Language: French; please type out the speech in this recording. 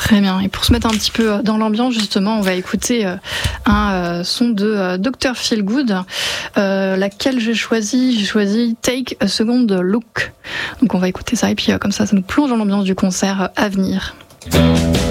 Très bien. Et pour se mettre un petit peu dans l'ambiance, justement, on va écouter un son de Dr. Feelgood. Laquelle j'ai choisi Take a Second Look. Donc on va écouter ça et puis comme ça nous plonge dans l'ambiance du concert à venir.